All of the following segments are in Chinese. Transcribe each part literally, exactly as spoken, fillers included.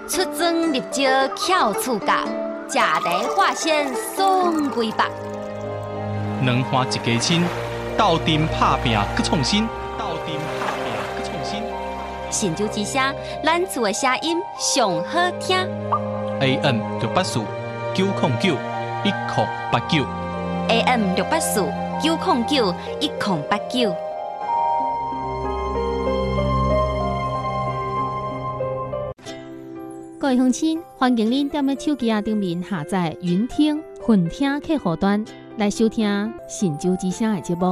出征入招巧处教，食茶化鲜爽规百。 两花一家亲，斗阵拍拼搁创新，斗阵拍拼搁创新。 神州之声，咱厝的声音上好听。 A M 六八四九零九一零八九。 A M 六八四九零九一零八九。 各位乡亲，欢迎您踮咧手机啊顶面下载云听、混听客户端来收听神州之声的节目。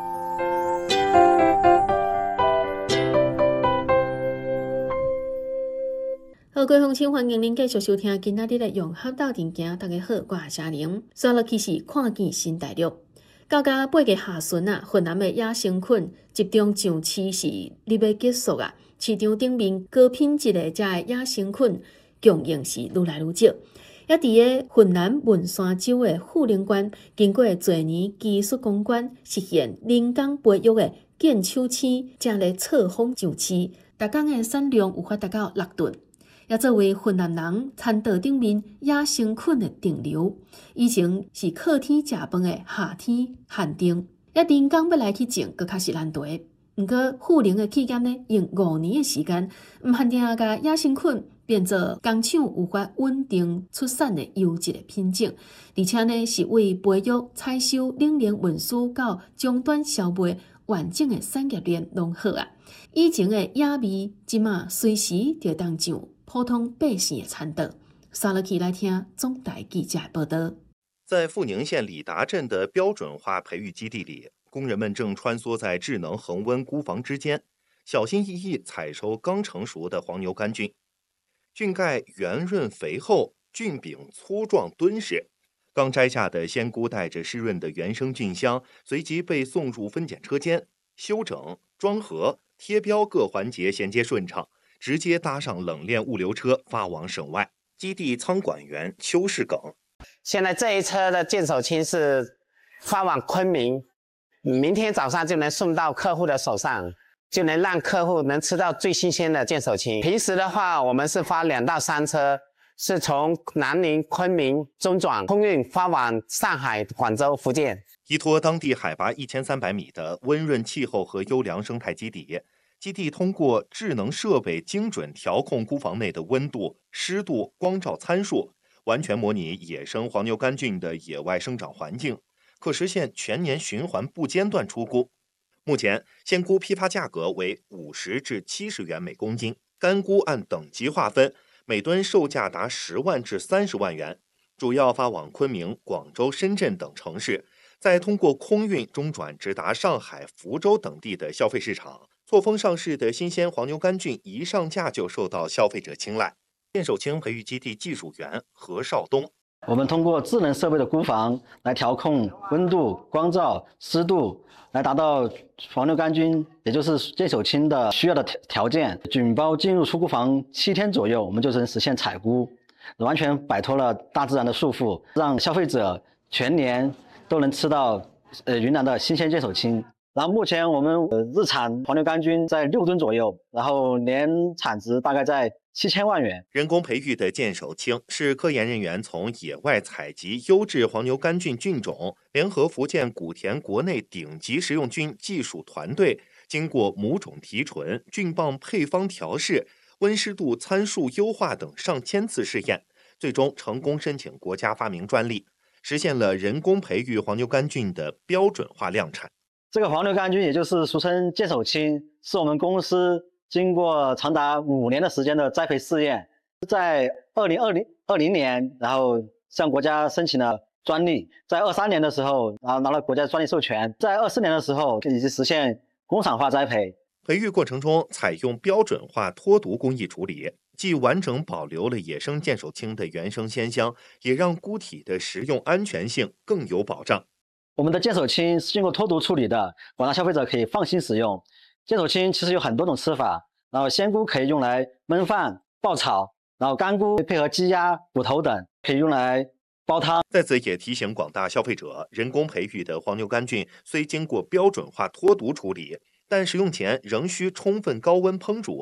好，各位乡亲，欢迎您继续收听今仔日的融合斗阵行。大家好，我是嘉玲。刷落去是看见新大陆。到甲八月下旬啊，云南的野生菌集中上市是立要结束啊。市场顶面高品质的这个野生菌供应是愈来愈少。也伫个云南文山州的富宁县，经过多年技术攻关，实现人工培育的剑手青，正咧册封上市，逐工的产量有法达到六吨。也作为云南人餐桌顶面野生菌的定流，以前是靠天食饭的夏天限定，也人工要来去种，佫较是难题。不过，富宁的企业呢，用五年的时间，唔限定甲野生菌变做工厂有法稳定出产的优质的品种，而且呢是为培育、采收、冷链运输到终端消费完整的产业链弄好啊。以前的野味，即马随时就当上普通百姓的餐桌。刷落去来听总台记者报道。 在富宁县李达镇的标准化培育基地里，工人们正穿梭在智能恒温菇房之间，小心翼翼采收刚成熟的黄牛肝菌。菌盖圆润肥厚，菌柄粗壮敦实。刚摘下的鲜菇带着湿润的原生菌香，随即被送入分拣车间，修整、装盒、贴标各环节衔接顺畅，直接搭上冷链物流车发往省外。基地仓管员邱世耿， 现在这一车的剑手青是发往昆明，明天早上就能送到客户的手上，就能让客户能吃到最新鲜的剑手青。平时的话，我们是发两到三车，是从南宁、昆明中转空运发往上海、广州、福建。 依托当地海拔一千三百米的温润气候和优良生态基底，基地通过智能设备精准调控菇房内的温度、湿度、光照参数，完全模拟野生黄牛肝菌的野外生长环境，可实现全年循环不间断出菇。目前，鲜菇批发价格为五十至七十元每公斤，干菇按等级划分，每吨售价达十万至三十万元，主要发往昆明、广州、深圳等城市，再通过空运中转直达上海、福州等地的消费市场。错峰上市的新鲜黄牛肝菌一上架就受到消费者青睐。剑手青培育基地技术员何少东， 我们通过智能设备的菇房来调控温度、光照、湿度，来达到黄牛肝菌，也就是剑手青的需要的条件。菌包进入出菇房七天左右，我们就能实现采菇，完全摆脱了大自然的束缚，让消费者全年都能吃到呃云南的新鲜剑手青。然后目前我们呃日产黄牛肝菌在六吨左右，然后年产值大概在七千万元。 人工培育的剑手青是科研人员从野外采集优质黄牛肝菌菌种，联合福建古田国内顶级食用菌技术团队，经过母种提纯、菌棒配方调试、温湿度参数优化等上千次试验，最终成功申请国家发明专利，实现了人工培育黄牛肝菌的标准化量产。 这个黄牛肝菌也就是俗称剑手青，是我们公司经过长达五年的时间的栽培试验，在二零二零年，然后向国家申请了专利，在二三年的时候，然后拿了国家专利授权，在二四年的时候已经实现工厂化栽培。 培育过程中采用标准化脱毒工艺处理，既完整保留了野生剑手青的原生鲜香，也让菇体的食用安全性更有保障。 我们的剑手青是经过脱毒处理的，广大消费者可以放心使用。剑手青其实有很多种吃法，然后鲜菇可以用来焖饭、爆炒，然后干菇配合鸡鸭、骨头等可以用来煲汤。 在此也提醒广大消费者，人工培育的黄牛肝菌虽经过标准化脱毒处理，但食用前仍需充分高温烹煮，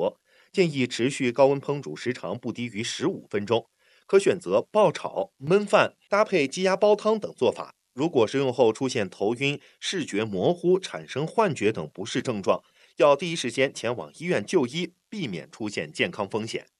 建议持续高温烹煮时长不低于十五分钟，可选择爆炒、焖饭、搭配鸡鸭煲汤等做法。如果食用后出现头晕、视觉模糊、产生幻觉等不适症状，要第一时间前往医院就医，避免出现健康风险。